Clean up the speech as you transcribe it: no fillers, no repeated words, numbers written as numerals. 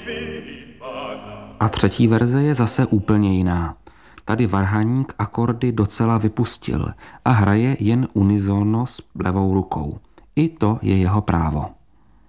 A třetí verze je zase úplně jiná. Tady varhaník akordy docela vypustil a hraje jen unisono s levou rukou. I to je jeho právo.